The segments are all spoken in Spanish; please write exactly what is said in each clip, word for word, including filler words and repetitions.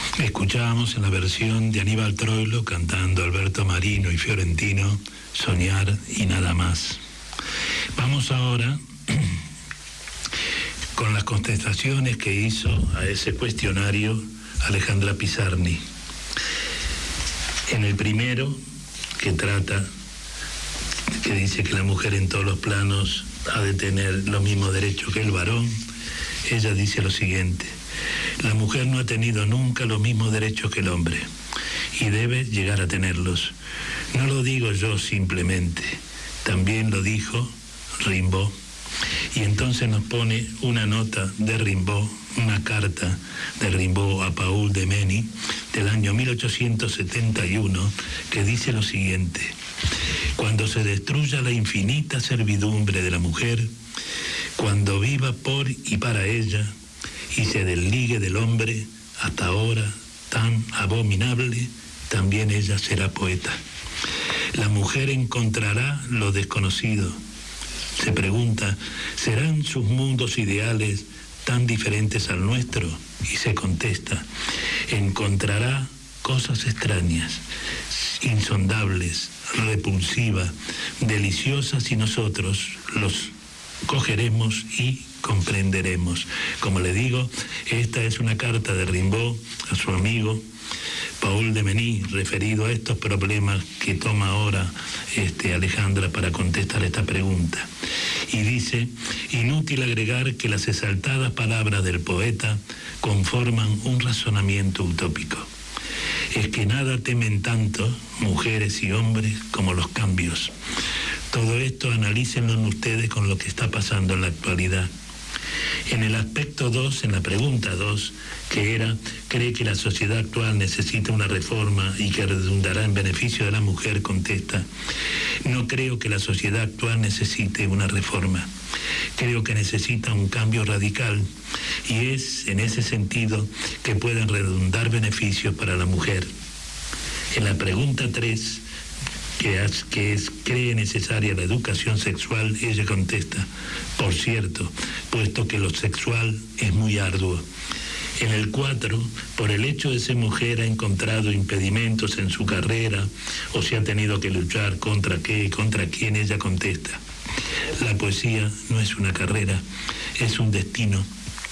Escuchábamos en la versión de Aníbal Troilo cantando Alberto Marino y Fiorentino, Soñar y nada más. Vamos ahora con las contestaciones que hizo a ese cuestionario Alejandra Pizarni. En el primero, que trata, que dice que la mujer en todos los planos ha de tener los mismos derechos que el varón, ella dice lo siguiente: la mujer no ha tenido nunca los mismos derechos que el hombre y debe llegar a tenerlos. No lo digo yo simplemente, también lo dijo Rimbaud. Y entonces nos pone una nota de Rimbaud, una carta de Rimbaud a Paul de Meny del año mil ochocientos setenta y uno, que dice lo siguiente: cuando se destruya la infinita servidumbre de la mujer, cuando viva por y para ella y se desligue del hombre hasta ahora tan abominable, también ella será poeta. La mujer encontrará lo desconocido. Se pregunta, ¿serán sus mundos ideales tan diferentes al nuestro? Y se contesta, encontrará cosas extrañas, insondables, repulsivas, deliciosas, y nosotros los cogeremos y comprenderemos. Como le digo, esta es una carta de Rimbaud a su amigo Paul de Meny, referido a estos problemas que toma ahora este, Alejandra para contestar esta pregunta. Y dice, inútil agregar que las exaltadas palabras del poeta conforman un razonamiento utópico. Es que nada temen tanto mujeres y hombres como los cambios. Todo esto analícenlo ustedes con lo que está pasando en la actualidad. En el aspecto dos, en la pregunta dos, que era, ¿cree que la sociedad actual necesita una reforma y que redundará en beneficio de la mujer?, contesta, no creo que la sociedad actual necesite una reforma. Creo que necesita un cambio radical, y es en ese sentido que pueden redundar beneficios para la mujer. En la pregunta tres, que es, que es, ¿cree necesaria la educación sexual?, ella contesta, por cierto, puesto que lo sexual es muy arduo. En el cuatro, por el hecho de ser mujer ha encontrado impedimentos en su carrera o se ha tenido que luchar contra qué, contra quién, ella contesta, la poesía no es una carrera, es un destino.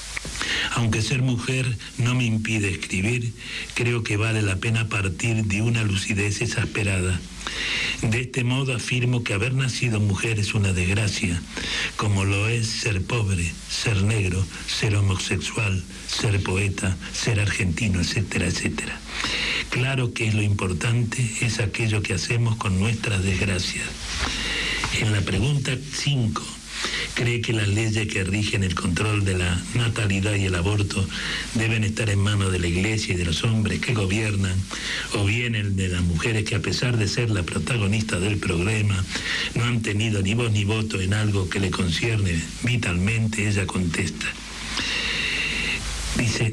Aunque ser mujer no me impide escribir, creo que vale la pena partir de una lucidez exasperada. De este modo afirmo que haber nacido mujer es una desgracia, como lo es ser pobre, ser negro, ser homosexual, ser poeta, ser argentino, etcétera, etcétera. Claro que lo importante es aquello que hacemos con nuestras desgracias. En la pregunta cinco, ¿cree que las leyes que rigen el control de la natalidad y el aborto deben estar en manos de la Iglesia y de los hombres que gobiernan, o bien el de las mujeres que, a pesar de ser la protagonista del programa, no han tenido ni voz ni voto en algo que le concierne vitalmente? Ella contesta. Dice,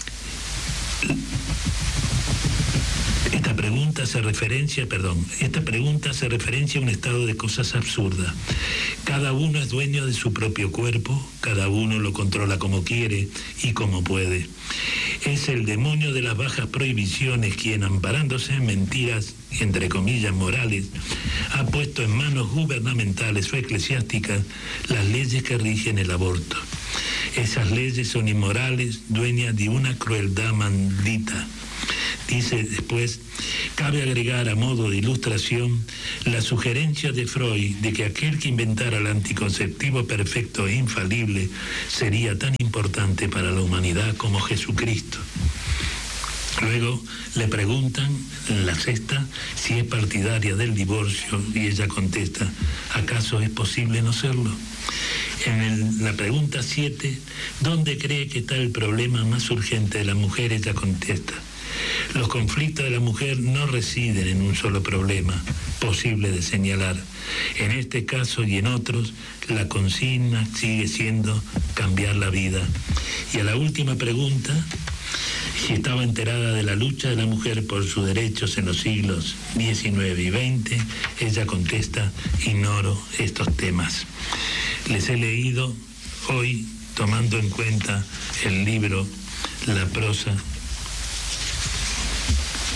esta pregunta hace referencia, perdón, esta pregunta hace referencia a un estado de cosas absurda. Cada uno es dueño de su propio cuerpo, cada uno lo controla como quiere y como puede. Es el demonio de las bajas prohibiciones quien, amparándose en mentiras, entre comillas, morales, ha puesto en manos gubernamentales o eclesiásticas las leyes que rigen el aborto. Esas leyes son inmorales, dueñas de una crueldad maldita. Dice después, cabe agregar a modo de ilustración la sugerencia de Freud de que aquel que inventara el anticonceptivo perfecto e infalible sería tan importante para la humanidad como Jesucristo. Luego le preguntan, en la sexta, si es partidaria del divorcio y ella contesta, ¿acaso es posible no serlo? En el, la pregunta siete, ¿dónde cree que está el problema más urgente de la mujer? Ella contesta, los conflictos de la mujer no residen en un solo problema posible de señalar. En este caso y en otros, la consigna sigue siendo cambiar la vida. Y a la última pregunta, si estaba enterada de la lucha de la mujer por sus derechos en los siglos diecinueve y veinte, ella contesta, ignoro estos temas. Les he leído hoy, tomando en cuenta el libro La prosa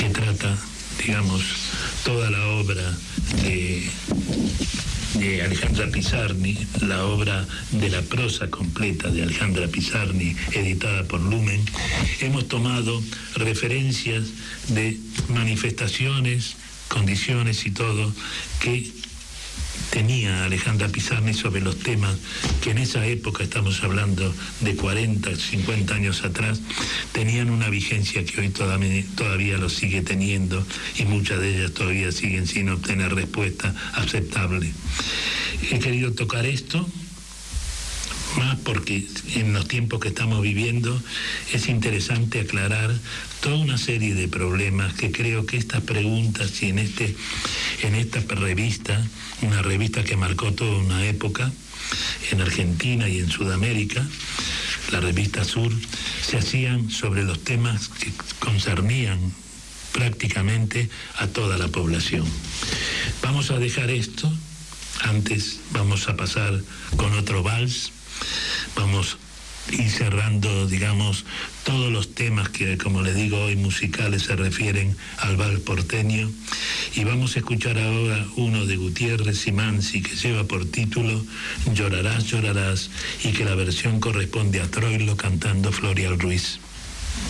que trata, digamos, toda la obra de, de Alejandra Pizarni, la obra de la prosa completa de Alejandra Pizarni, editada por Lumen. Hemos tomado referencias de manifestaciones, condiciones y todo que tenía Alejandra Pizarni sobre los temas que en esa época, estamos hablando de cuarenta, cincuenta años atrás, tenían una vigencia que hoy todavía, todavía lo sigue teniendo, y muchas de ellas todavía siguen sin obtener respuesta aceptable. He querido tocar esto más porque en los tiempos que estamos viviendo es interesante aclarar toda una serie de problemas que creo que estas preguntas y en este en esta revista, una revista que marcó toda una época en Argentina y en Sudamérica, la revista Sur, se hacían sobre los temas que concernían prácticamente a toda la población. Vamos a dejar esto, antes vamos a pasar con otro vals. Vamos a ir cerrando, digamos, todos los temas que, como les digo hoy, musicales se refieren al vals porteño. Y vamos a escuchar ahora uno de Gutiérrez y Mansi que lleva por título Llorarás, llorarás, y que la versión corresponde a Troilo cantando Florial Ruiz.